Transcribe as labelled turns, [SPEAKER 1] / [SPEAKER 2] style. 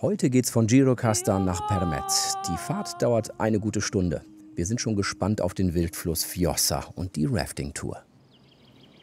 [SPEAKER 1] Heute geht's von Gjirokastër nach Permet. Die Fahrt dauert eine gute Stunde. Wir sind schon gespannt auf den Wildfluss Vjosa und die Rafting-Tour.